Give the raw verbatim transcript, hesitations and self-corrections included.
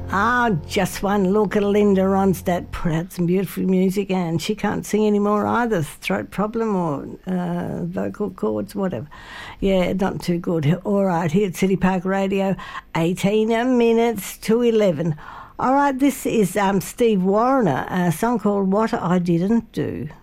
Ah, just one look at Linda Ronstadt, put out some beautiful music, and she can't sing anymore either, throat problem or uh, vocal cords, whatever. Yeah, not too good. All right, here at City Park Radio, eighteen minutes to eleven. All right, this is um, Steve Wariner, a song called What I Didn't Do.